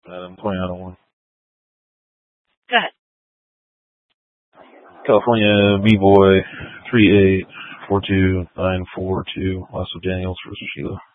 Adam, Toyota one. Go ahead. California B-Boy 3842942, Lasso Daniels versus Sheila.